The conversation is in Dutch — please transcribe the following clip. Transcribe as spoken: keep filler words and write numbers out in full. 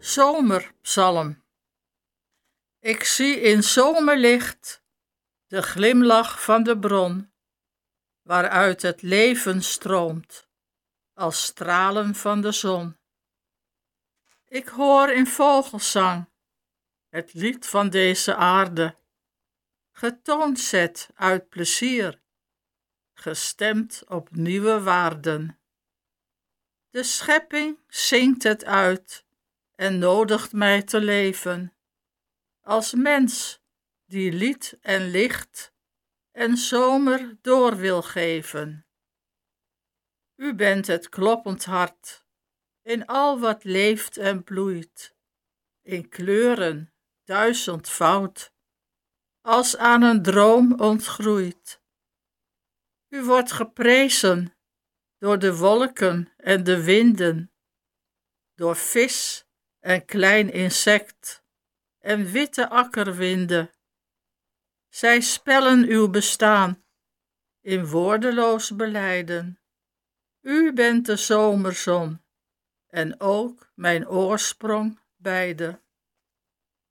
Zomerpsalm. Ik zie in zomerlicht de glimlach van de bron, waaruit het leven stroomt, als stralen van de zon. Ik hoor in vogelzang het lied van deze aarde, getoonzet uit plezier, gestemd op nieuwe waarden. De schepping zingt het uit en nodigt mij te leven, als mens die lied en licht en zomer door wil geven. U bent het kloppend hart in al wat leeft en bloeit, in kleuren duizendvoud, als aan een droom ontgroeid. U wordt geprezen door de wolken en de winden, door vis en klein insect en witte akkerwinden. Zij spellen uw bestaan in woordeloos belijden. U bent de zomerzon en ook mijn oorsprong beide.